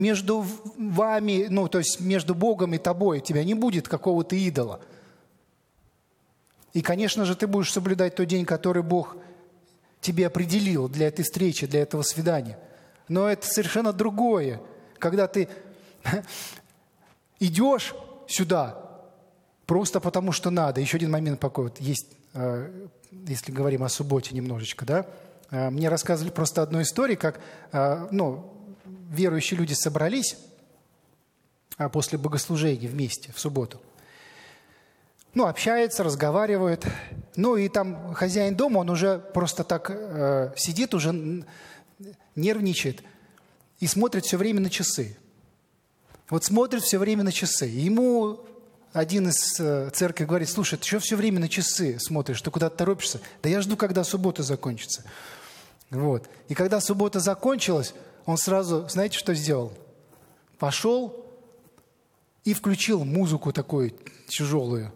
между вами, то есть между Богом и тобой, у тебя не будет какого-то идола. И, конечно же, ты будешь соблюдать тот день, который Бог тебе определил для этой встречи, для этого свидания. Но это совершенно другое, когда ты идешь сюда просто потому, что надо. Еще один момент такой вот есть, если говорим о субботе немножечко, да. Мне рассказывали просто одну историю, как, верующие люди собрались после богослужения вместе в субботу. Общаются, разговаривают. И там хозяин дома, он уже просто так сидит, уже нервничает и смотрит все время на часы. Вот смотрит все время на часы. И ему один из церкви говорит: слушай, ты что все время на часы смотришь? Ты куда-то торопишься? Да я жду, когда суббота закончится. Вот. И когда суббота закончилась, он сразу, знаете, что сделал? Пошел и включил музыку такую тяжелую.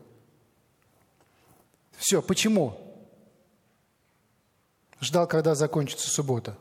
Все, почему? Ждал, когда закончится суббота.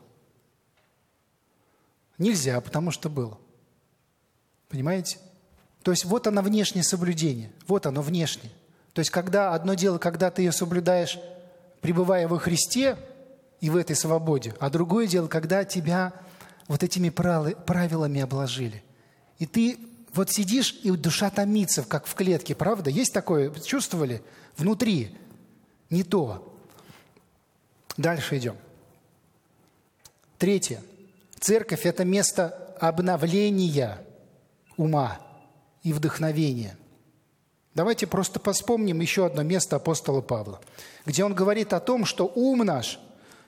Нельзя, потому что было. Понимаете? То есть вот оно внешнее соблюдение. Вот оно внешнее. То есть одно дело, когда ты ее соблюдаешь, пребывая во Христе и в этой свободе, а другое дело, когда тебя вот этими правилами обложили. И ты вот сидишь, и душа томится, как в клетке, правда? Есть такое? Чувствовали? Внутри. Не то. Дальше идем. Третье. Церковь – это место обновления ума и вдохновения. Давайте просто вспомним еще одно место апостола Павла, где он говорит о том, что ум наш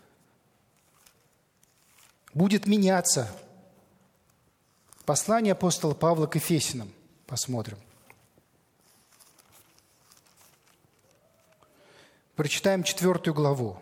будет меняться. Послание апостола Павла к Ефесянам. Посмотрим. Прочитаем 4 главу.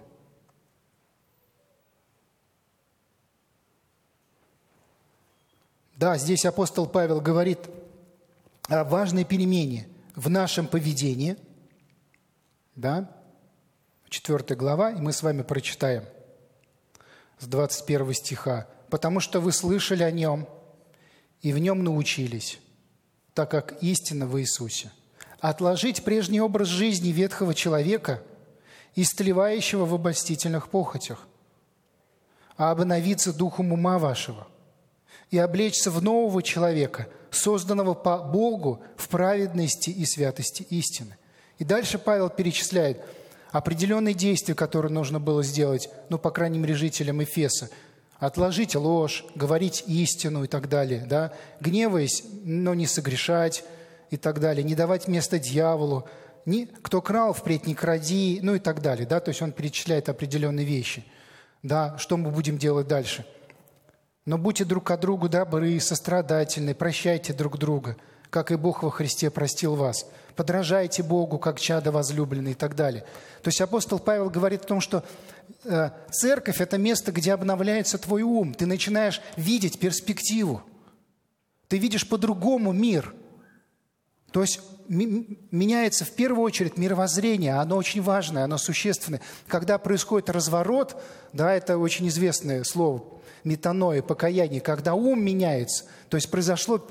Да, здесь апостол Павел говорит о важной перемене в нашем поведении. Да, 4 глава, и мы с вами прочитаем с 21 стиха. «Потому что вы слышали о Нем и в Нем научились, так как истина в Иисусе. Отложить прежний образ жизни ветхого человека, истлевающего в обольстительных похотях, а обновиться духом ума вашего и облечься в нового человека, созданного по Богу в праведности и святости истины». И дальше Павел перечисляет определенные действия, которые нужно было сделать, по крайней мере, жителям Эфеса. Отложить ложь, говорить истину и так далее, да? Гневаясь, но не согрешать и так далее, не давать место дьяволу, кто крал, впредь не кради, и так далее, да? То есть он перечисляет определенные вещи, да? Что мы будем делать дальше? Но будьте друг к другу добры, сострадательны, прощайте друг друга, как и Бог во Христе простил вас. Подражайте Богу, как чада возлюбленные и так далее. То есть апостол Павел говорит о том, что церковь – это место, где обновляется твой ум. Ты начинаешь видеть перспективу. Ты видишь по-другому мир. То есть меняется в первую очередь мировоззрение. Оно очень важное, оно существенное. Когда происходит разворот, да, это очень известное слово, метаноя, покаяние, когда ум меняется, то есть произошло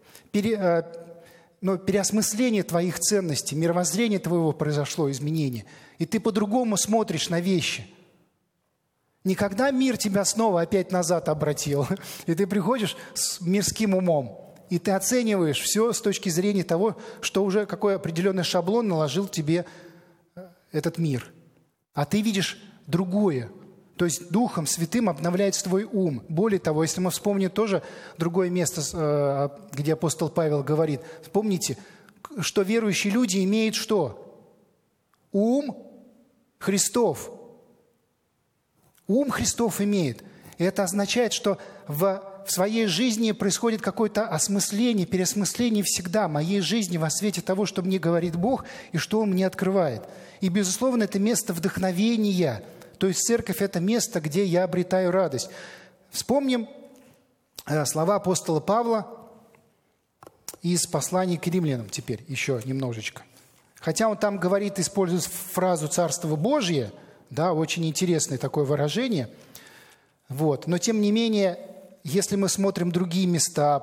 переосмысление твоих ценностей, мировоззрение твоего произошло изменение. И ты по-другому смотришь на вещи. Никогда мир тебя снова опять назад обратил. И ты приходишь с мирским умом. И ты оцениваешь все с точки зрения того, что уже какой определенный шаблон наложил тебе этот мир. А ты видишь другое. То есть Духом Святым обновляется твой ум. Более того, если мы вспомним тоже другое место, где апостол Павел говорит, вспомните, что верующие люди имеют что? Ум Христов. Ум Христов имеет. И это означает, что в своей жизни происходит какое-то осмысление, переосмысление всегда моей жизни во свете того, что мне говорит Бог и что Он мне открывает. И, безусловно, это место вдохновения. То есть церковь – это место, где я обретаю радость. Вспомним слова апостола Павла из послания к римлянам теперь еще немножечко. Хотя он там говорит, использует фразу «Царство Божье», да, очень интересное такое выражение. Вот. Но, тем не менее, если мы смотрим другие места,